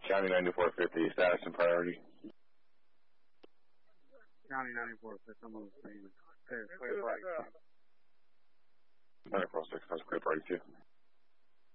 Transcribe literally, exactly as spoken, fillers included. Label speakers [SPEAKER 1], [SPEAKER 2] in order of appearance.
[SPEAKER 1] County ninety-four fifty, status and priority.
[SPEAKER 2] County ninety-four fifty, I'm on the screen. Clear, clear, right.
[SPEAKER 1] ninety-four six, that's clear priority two.